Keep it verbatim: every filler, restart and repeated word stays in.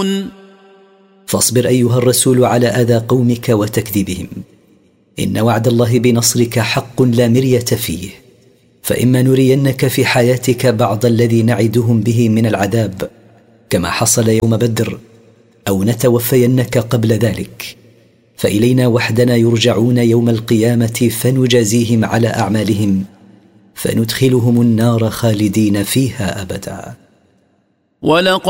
يعملون. فاصبر أيها الرسول على أذى قومك وتكذيبهم، إن وعد الله بنصرك حق لا مرية فيه، فإما نرينك في حياتك بعض الذي نعدهم به من العذاب كما حصل يوم بدر، أو نتوفينك قبل ذلك، فإلينا وحدنا يرجعون يوم القيامة فنجازيهم على أعمالهم فندخلهم النار خالدين فيها أبدا. ولقد